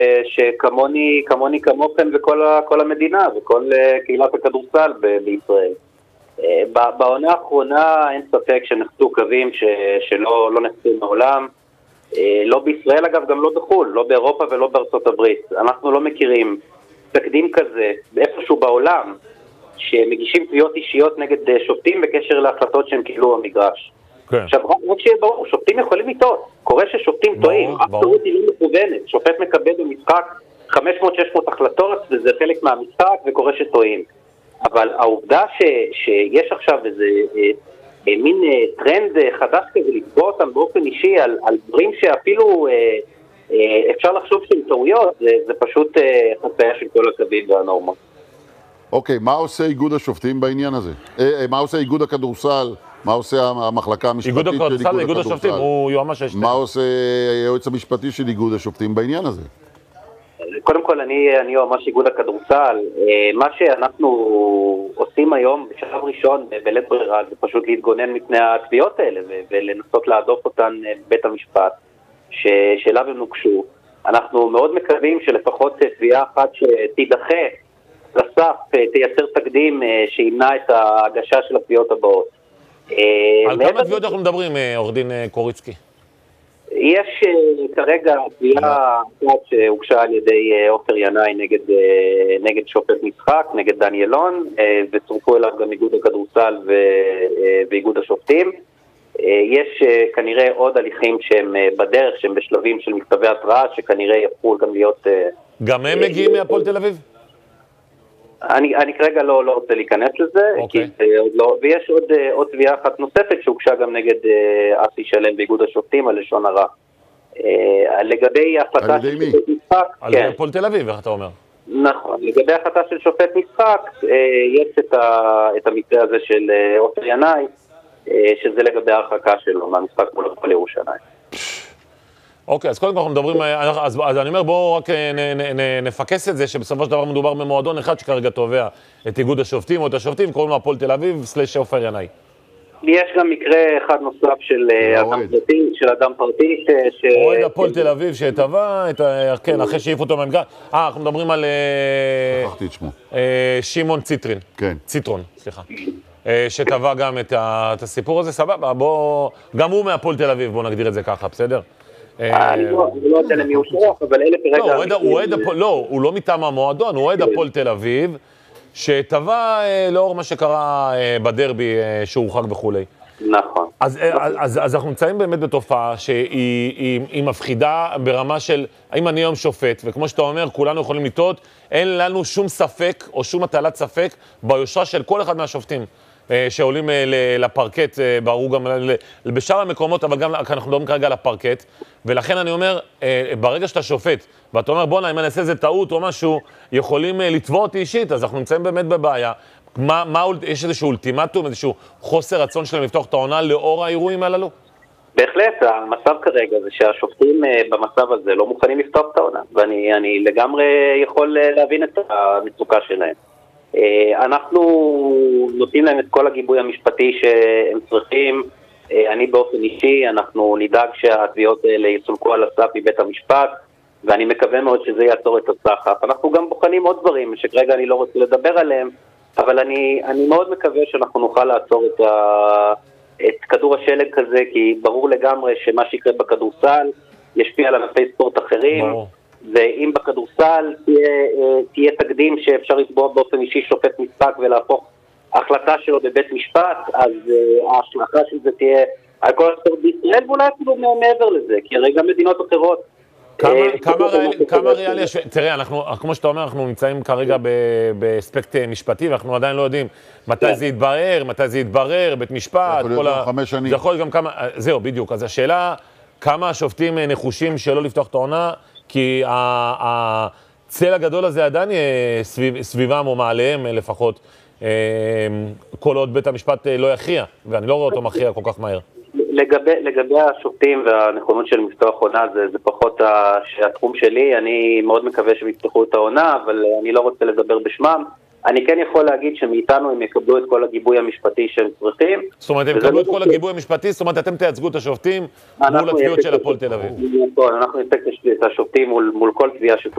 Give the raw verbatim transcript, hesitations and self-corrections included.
שכמוני, כמוני כמוכם וכל ה, כל המדינה וכל קהילת הכדורסל ב- בישראל. בעונה האחרונה אין ספק שנחצו קווים ש, שלא לא נחצו מעולם, לא בישראל אגב, גם לא בחול, לא באירופה ולא בארצות הברית. אנחנו לא מכירים תקדים כזה באיפשהו בעולם שמגישים תביעות אישיות נגד שופטים בקשר להחלטות שהם קיבלו במגרש. כן. עכשיו, רק שיהיה ברור, שופטים יכולים לטעות. קורה ששופטים טועים, אף טעות היא לא מכוונת. שופט מקבל במשחק חמש מאות שש מאות החלטות, וזה חלק מהמשחק, וקורה שטועים. אבל העובדה ש, שיש עכשיו איזה אה, מין אה, טרנד אה, חדש כזה לקבוע אותם באופן אישי על, על דברים שאפילו אה, אה, אפשר לחשוב שהם טעויות, זה, זה פשוט אה, חציה של כל הקווים והנורמות. אוקיי, מה עושה איגוד השופטים בעניין הזה? אה, אה, מה עושה איגוד הכדורסל? מה עושה המחלקה המשפטית של איגוד הכדורסל? איגוד השופטים, הוא יועמ"ש השופטים. מה עושה היועץ המשפטי של איגוד השופטים בעניין הזה? קודם כל, אני, אני יועמ"ש איגוד הכדורסל. מה שאנחנו עושים היום בשלב ראשון בלית ברירה זה פשוט להתגונן מפני התביעות האלה ולנסות להדוף אותן בבית המשפט שאליו הם נוקשו. אנחנו מאוד מקווים שלפחות תביעה אחת שתידחה לסף תייצר תקדים שימנע את ההגשה של התביעות הבאות. על כמה תביעות אנחנו מדברים, עורך דין קוריצקי? יש כרגע תביעה שהוגשה על ידי עופר ינאי נגד, נגד שופט משחק, נגד דניאלון, וצורפו אליו גם איגוד הכדורסל ואיגוד השופטים. יש כנראה עוד הליכים שהם בדרך, שהם בשלבים של מכתבי התראה, שכנראה יפכו גם להיות... גם הם מגיעים מהפועל תל אביב? אני, אני כרגע לא, לא רוצה להיכנס לזה, okay. כי, לא, ויש עוד, עוד תביעה אחת נוספת שהוגשה גם נגד אסי שלם באיגוד השופטים על לשון הרע. לגבי ההחלטה של שופט משחק... על כן. הפועל תל אביב, איך אתה אומר? נכון, לגבי ההחלטה של שופט משחק, יש את, ה, את המקרה הזה של עופר ינאי, שזה לגבי ההרחקה שלו מהמשחק מול הפועל ירושלים. אוקיי, אז קודם כל אנחנו מדברים, אז, אז אני אומר בואו רק נ, נ, נ, נפקס את זה שבסופו של דבר מדובר במועדון אחד שכרגע תובע את איגוד השופטים או את השופטים, קוראים לו הפועל תל אביב סלש עופר ינאי. יש גם מקרה אחד נוסף של אדם פרטי, של אדם פרטי ש... אוהד הפועל תל אביב שטבע, כן, אחרי שהעיפו אותו מהמגרש. אה, אנחנו מדברים על... שכחתי את שמו. שמעון ציטרין. כן. ציטרון, סליחה. שטבע גם את הסיפור הזה, סבבה, בוא... גם הוא מהפועל תל אביב, בוא נגדיר את זה ככה, בסדר? אני לא יודע למי הוא שרוך, אבל אלה כרגע... לא, הוא לא מטעם המועדון, הוא אוהד הפועל תל אביב, שטבע לאור מה שקרה בדרבי שהורחק וכולי. נכון. אז אנחנו נמצאים באמת בתופעה שהיא מפחידה ברמה של, האם אני היום שופט, וכמו שאתה אומר, כולנו יכולים לטעות, אין לנו שום ספק או שום הטלת ספק ביושרה של כל אחד מהשופטים. שעולים לפרקט, ברור גם בשאר המקומות, אבל גם אנחנו מדברים כרגע על הפרקט, ולכן אני אומר, ברגע שאתה שופט, ואתה אומר, בוא נה, אם אני אעשה איזה טעות או משהו, יכולים לתבוע אותי אישית, אז אנחנו נמצאים באמת בבעיה. מה, מה, יש איזשהו אולטימטום, איזשהו חוסר רצון שלהם לפתוח את העונה לאור האירועים הללו? בהחלט, המצב כרגע זה שהשופטים במצב הזה לא מוכנים לפתוח את העונה, ואני אני לגמרי יכול להבין את המצוקה שלהם. אנחנו נותנים להם את כל הגיבוי המשפטי שהם צריכים. אני באופן אישי, אנחנו נדאג שהתביעות האלה יסולקו על הסף מבית המשפט, ואני מקווה מאוד שזה יעצור את הסחף. אנחנו גם בוחנים עוד דברים שכרגע אני לא רוצה לדבר עליהם, אבל אני, אני מאוד מקווה שאנחנו נוכל לעצור את, ה, את כדור השלג כזה, כי ברור לגמרי שמה שיקרה בכדורסל ישפיע על ענפי ספורט אחרים. ברור. ואם בכדורסל תהיה, תהיה תקדים שאפשר לתבוע באופן אישי שופט משחק ולהפוך החלטה שלו בבית משפט, אז ההשלכה של זה תהיה על כל הספורט בישראל, ואולי אפילו מעבר לזה, כי הרי גם מדינות אחרות. כמה ריאלי יש? תראה, כמו שאתה אומר, אנחנו נמצאים כרגע באספקט משפטי, ואנחנו עדיין לא יודעים מתי זה יתברר, מתי זה יתברר, בית משפט. זה יכול להיות חמש שנים. זה יכול להיות גם כמה, זהו, בדיוק. אז השאלה, כמה השופטים נחושים שלא לפתוח את העונה, כי הצל הגדול הזה עדיין סביבם או מעליהם לפחות, כל עוד בית המשפט לא יכריע, ואני לא רואה אותו מכריע כל כך מהר. לגבי, לגבי השופטים והנכונות של לפתוח עונה, זה, זה פחות התחום שלי. אני מאוד מקווה שהם יפתחו את העונה, אבל אני לא רוצה לדבר בשמם. אני כן יכול להגיד שמאיתנו הם יקבלו את כל הגיבוי המשפטי שהם צריכים. זאת אומרת, הם יקבלו את כל הגיבוי המשפטי, זאת אומרת, אתם תייצגו את השופטים מול התביעות של הפועל תל אביב. אנחנו נסתכל את השופטים מול, מול כל תביעה שתוצאה.